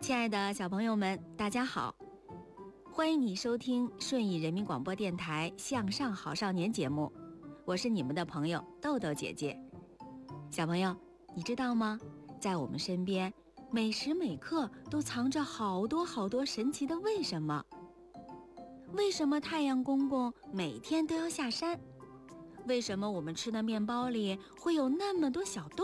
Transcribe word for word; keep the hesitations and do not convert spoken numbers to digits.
亲爱的小朋友们，大家好，欢迎你收听顺义人民广播电台向上好少年节目，我是你们的朋友豆豆姐姐。小朋友，你知道吗？在我们身边每时每刻都藏着好多好多神奇的为什么。为什么太阳公公每天都要下山？为什么我们吃的面包里会有那么多小洞？